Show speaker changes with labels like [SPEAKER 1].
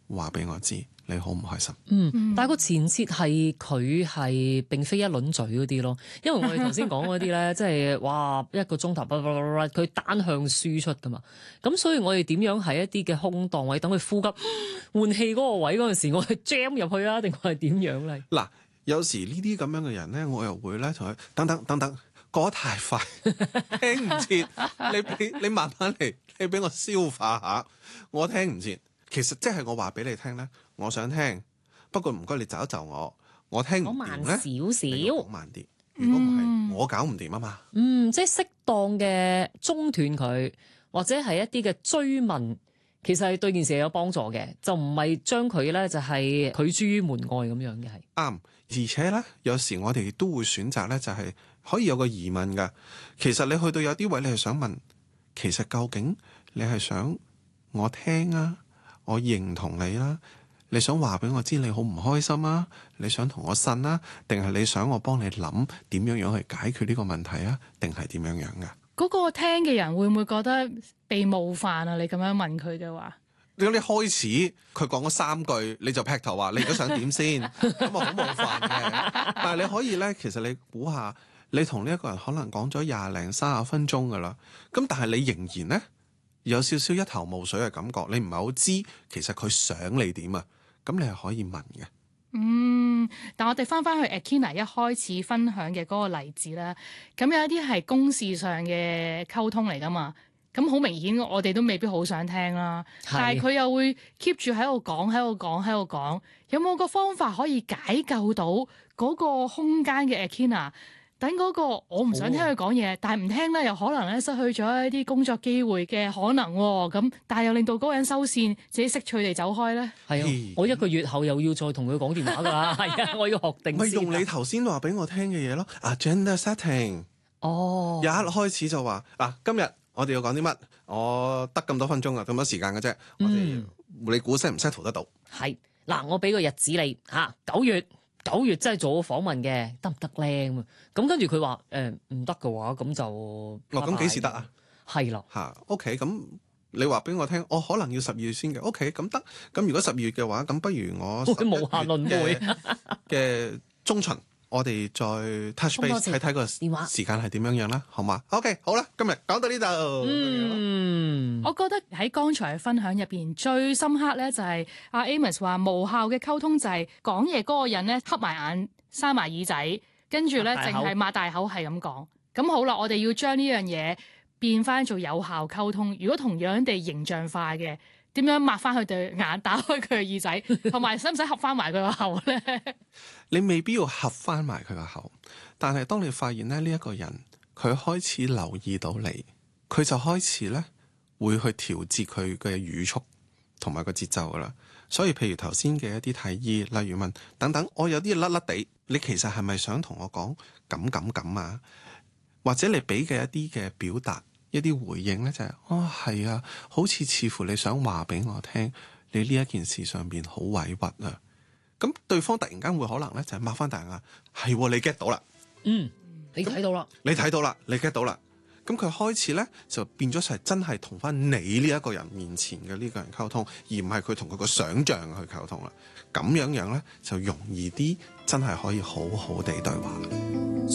[SPEAKER 1] 話俾我知你好唔開心。
[SPEAKER 2] 但係個前設係佢係並非一輪嘴嗰啲咯，因為我哋頭先講嗰啲咧，即係哇1個鐘頭，佢單向輸出噶嘛，咁所以我哋點樣喺一啲嘅空檔位等佢呼吸換氣嗰個位嗰陣時，我係 jam 入去啊，定係點樣咧？
[SPEAKER 1] 嗱，有時呢啲咁樣嘅人咧，我又會咧同佢等，過得太快，聽唔切，你慢慢嚟，你俾我消化下，我聽唔切。其實即係我話俾你聽咧，我想聽，不過唔該你就一就我聽唔掂咧，
[SPEAKER 2] 慢少少，
[SPEAKER 1] 講慢啲。如果唔係，我搞唔掂啊嘛。
[SPEAKER 2] 即係適當嘅中斷佢，或者係一啲嘅追問，其實係對件事有幫助嘅，就唔係將佢咧就係拒諸於門外咁樣嘅係。
[SPEAKER 1] 啱，而且咧有時我哋都會選擇咧，就係可以有個疑問㗎。其實你去到有啲位，你係想問，其實究竟你係想我聽啊？我認同你啦，你想話俾我知你好唔開心啊？你想同我呻啊？定係你想我幫你諗點樣去解決呢個問題啊？定係點樣噶？
[SPEAKER 3] 嗰個聽嘅人會唔會覺得被冒犯啊？你咁樣問佢嘅話，
[SPEAKER 1] 如果你開始佢講咗3句，你就劈頭話你而家想點先？咁啊好冒犯嘅。但係你可以咧，其實你估下，你同呢一個人可能講咗20零30分鐘噶啦，咁但係你仍然咧有少少一頭霧水嘅感覺，你唔係好知其實佢想你點啊？咁你係可以問嘅。
[SPEAKER 3] 但我哋翻去 Akina 一開始分享嘅嗰個例子啦，咁有一啲係公事上嘅溝通嚟噶嘛，咁好明顯我哋都未必好想聽啦。但係佢又會 keep 住喺度講，有冇個方法可以解救到嗰個空間嘅 Akina？等嗰個我唔想聽佢講嘢，但係唔聽咧，又可能咧失去咗一啲工作機會嘅可能喎。咁但係又令到嗰個人收線，自己識趣地走開咧。
[SPEAKER 2] 係啊，我1個月後又要再同佢講電話㗎啦。係啊，我要學定先。
[SPEAKER 1] 咪用你頭先話俾我聽嘅嘢咯。Agenda setting。
[SPEAKER 2] 哦。
[SPEAKER 1] 一開始就話嗱，今日我哋要講啲乜？我得咁多分鐘啊，咁多時間嘅啫。我哋你估 set 唔 settle 得到？
[SPEAKER 2] 係嗱，我俾個日子你嚇9月真係做訪問嘅，得唔得咧？咁跟住佢話唔得嘅話，咁就
[SPEAKER 1] 咁幾時得啊？
[SPEAKER 2] 係啦
[SPEAKER 1] OK， 咁你話俾我聽，我可能要12月先嘅。OK， 咁得。咁如果12月嘅話，咁不如我
[SPEAKER 2] 無限輪迴
[SPEAKER 1] 嘅中旬，我哋再 touch base 睇個時間係點樣啦，好嘛 ？OK， 好啦，今日講到呢度。
[SPEAKER 3] 我覺得喺剛才嘅分享入邊最深刻咧，就係阿 Amos 話無效嘅溝通就係講嘢嗰個人咧瞌埋眼、閂埋耳仔，跟住咧淨係擘大口係咁講。咁好啦，我哋要將呢樣嘢變翻做有效溝通。如果同樣地形象化嘅，點樣擘翻佢對眼、打開佢嘅耳仔，同埋使唔使合翻埋佢個口咧？
[SPEAKER 1] 你未必要合翻埋佢個口，但係當你發現咧呢一個人佢開始留意到你，佢就開始咧會去調節佢嘅語速同埋個節奏噶啦。所以譬如頭先嘅一啲提議，例如問等等，我有啲甩甩地，你其實係咪想同我講咁啊？或者你俾嘅一啲嘅表達一啲回應咧，就係係啊，好似乎你想話俾我聽，你呢一件事上邊好委屈啊。咁對方突然間會可能咧就係擘翻大眼，係你 get 到啦，
[SPEAKER 2] 你睇到啦，
[SPEAKER 1] 你 get 到啦。咁佢開始咧就變咗係真係同翻你呢一個人面前嘅呢個人溝通，而唔係佢同佢個想像去溝通啦。咁樣咧就容易啲，真係可以好好地對話。